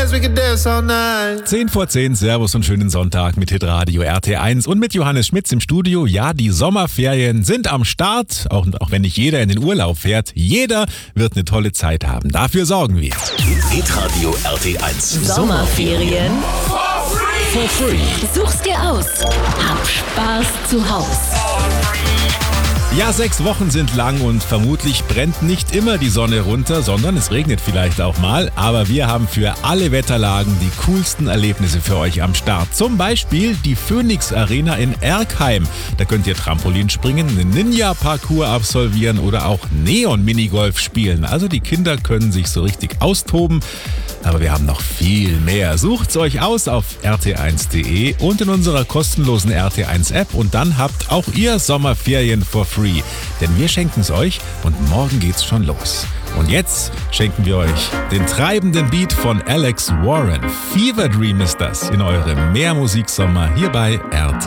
dance, we can dance all night. 10:10, Servus und schönen Sonntag mit Hitradio RT1 und mit Johannes Schmitz im Studio. Ja, die Sommerferien sind am Start, auch wenn nicht jeder in den Urlaub fährt. Jeder wird eine tolle Zeit haben. Dafür sorgen wir. Hitradio RT1 Sommerferien for free. Such's dir aus. Hab Spaß zu Haus. Ja, 6 Wochen sind lang und vermutlich brennt nicht immer die Sonne runter, sondern es regnet vielleicht auch mal. Aber wir haben für alle Wetterlagen die coolsten Erlebnisse für euch am Start. Zum Beispiel die Phoenix Arena in Erkheim. Da könnt ihr Trampolin springen, einen Ninja-Parcours absolvieren oder auch Neon-Minigolf spielen. Also die Kinder können sich so richtig austoben. Aber wir haben noch viel mehr. Sucht's euch aus auf rt1.de und in unserer kostenlosen RT1-App und dann habt auch ihr Sommerferien for free. Denn wir schenken's euch und morgen geht's schon los. Und jetzt schenken wir euch den treibenden Beat von Alex Warren. Fever Dream ist das in eurem Mehrmusiksommer hier bei RT1.